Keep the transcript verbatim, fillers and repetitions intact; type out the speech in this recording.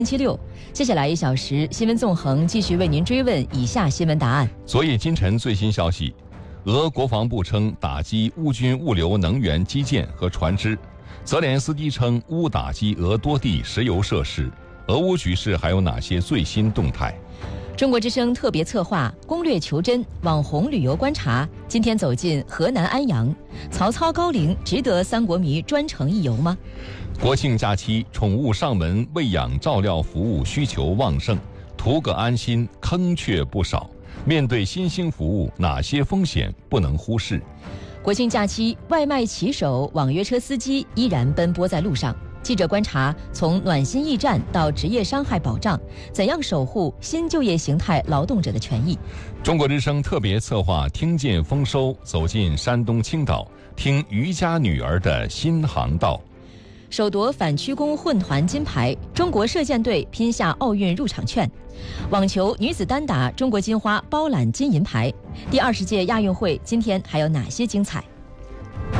星期六，接下来一小时新闻纵横继续为您追问以下新闻答案。 昨夜今晨最新消息，俄国防部称打击乌军物流能源基建和船只，泽连斯基称乌打击俄多地石油设施。俄乌局势还有哪些最新动态？ 中国之声特别策划攻略求真网红旅游观察，今天走进河南安阳，曹操高陵值得三国迷专程一游吗？ 国庆假期，宠物上门喂养照料服务需求旺盛，图个安心，坑却不少。面对新兴服务，哪些风险不能忽视？ 国庆假期，外卖骑手、网约车司机依然奔波在路上。记者观察，从暖心驿站到职业伤害保障，怎样守护新就业形态劳动者的权益？ 中国之声特别策划听见丰收，走进山东青岛，听渔家女儿的新航道。 首夺反曲弓混团金牌，中国射箭队拼下奥运入场券。网球女子单打，中国金花包揽金银牌。第二十届亚运会今天还有哪些精彩？